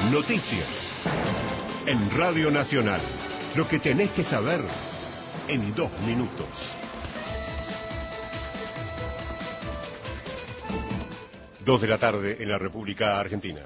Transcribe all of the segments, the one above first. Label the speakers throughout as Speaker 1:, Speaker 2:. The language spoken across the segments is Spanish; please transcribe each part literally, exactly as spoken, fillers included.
Speaker 1: Noticias. En Radio Nacional. Lo que tenés que saber en dos minutos. Dos de la tarde en la República Argentina.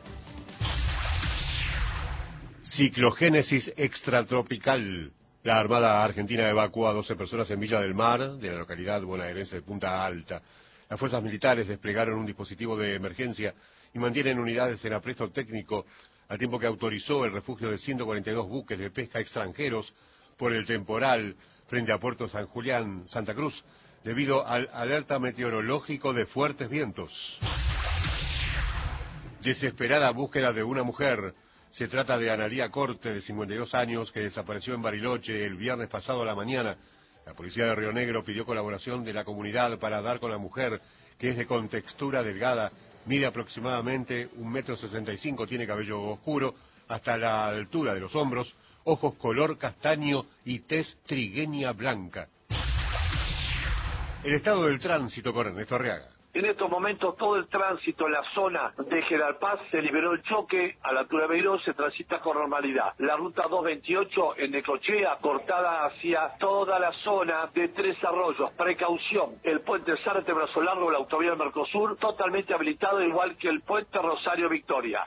Speaker 1: Ciclogénesis extratropical. La Armada Argentina evacúa a doce personas en Villa del Mar, de la localidad bonaerense de Punta Alta. Las fuerzas militares desplegaron un dispositivo de emergencia y mantienen unidades en apresto técnico, al tiempo que autorizó el refugio de ciento cuarenta y dos buques de pesca extranjeros por el temporal frente a Puerto San Julián, Santa Cruz, debido al alerta meteorológico de fuertes vientos. Desesperada búsqueda de una mujer. Se trata de Analía Corte, de cincuenta y dos años, que desapareció en Bariloche el viernes pasado a la mañana. La policía de Río Negro pidió colaboración de la comunidad para dar con la mujer, que es de contextura delgada, mide aproximadamente un metro sesenta y cinco, tiene cabello oscuro hasta la altura de los hombros, ojos color castaño y tez trigueña blanca. El estado del tránsito con Ernesto Arriaga.
Speaker 2: En estos momentos todo el tránsito en la zona de General Paz se liberó el choque, a la altura de Beiró se transita con normalidad. La ruta doscientos veintiocho en Necochea, cortada hacia toda la zona de Tres Arroyos. Precaución, el puente Zárate Brazo Largo, la autovía del Mercosur, totalmente habilitado, igual que el puente Rosario Victoria.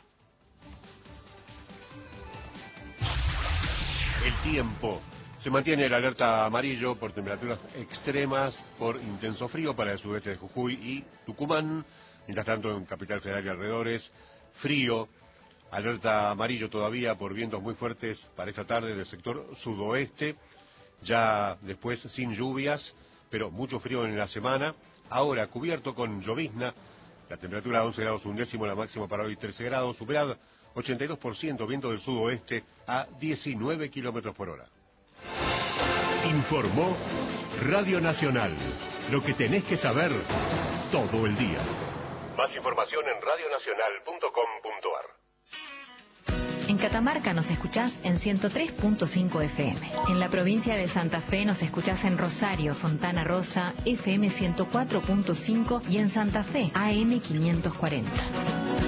Speaker 1: El tiempo. Se mantiene el alerta amarillo por temperaturas extremas, por intenso frío para el sudeste de Jujuy y Tucumán. Mientras tanto, en Capital Federal y alrededores, frío. Alerta amarillo todavía por vientos muy fuertes para esta tarde del sector sudoeste. Ya después sin lluvias, pero mucho frío en la semana. Ahora cubierto con llovizna. La temperatura once grados un décimo, la máxima para hoy trece grados. Humedad ochenta y dos por ciento, viento del sudoeste a diecinueve kilómetros por hora. Informó Radio Nacional. Lo que tenés que saber todo el día. Más información en radio nacional punto com punto ar.
Speaker 3: En Catamarca nos escuchás en ciento tres punto cinco F M. En la provincia de Santa Fe nos escuchás en Rosario, Fontana Rosa, F M ciento cuatro punto cinco y en Santa Fe, A M quinientos cuarenta.